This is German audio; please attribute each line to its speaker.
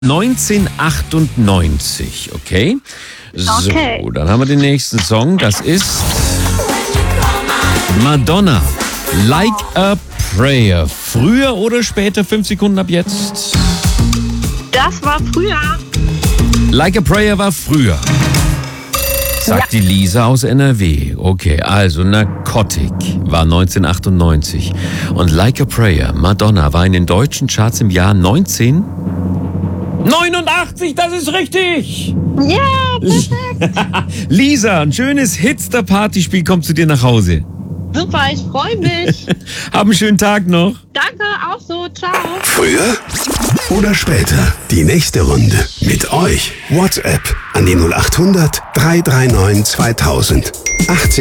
Speaker 1: 1998, okay?
Speaker 2: Okay.
Speaker 1: So, dann haben wir den nächsten Song. Das ist Madonna, Like a Prayer. Früher oder später? 5 Sekunden ab jetzt.
Speaker 2: Das war früher.
Speaker 1: Like a Prayer war früher. Sagt die Lisa aus NRW. Okay, also Narcotic war 1998. Und Like a Prayer, Madonna, war in den deutschen Charts im Jahr 1989, das ist richtig!
Speaker 2: Ja, perfekt.
Speaker 1: Lisa, ein schönes Hitster-Partyspiel kommt zu dir nach Hause.
Speaker 2: Super, ich freue mich.
Speaker 1: Hab einen schönen Tag noch.
Speaker 2: Danke, auch so. Ciao.
Speaker 3: Früher oder später? Die nächste Runde mit euch. WhatsApp an die 0800 339 2000. 80